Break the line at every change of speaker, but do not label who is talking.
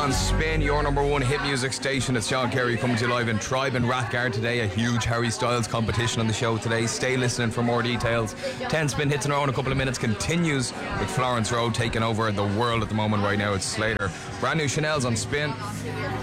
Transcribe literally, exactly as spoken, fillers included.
on Spin, your number one hit music station. It's Sean Carey coming to you live in Tribe and Rathgar today. A huge Harry Styles competition on the show today. Stay listening for more details. ten Spin hits in a row in a couple of minutes continues with Florence Road taking over the world at the moment right now. It's Slater. Brand new Chanel's on Spin.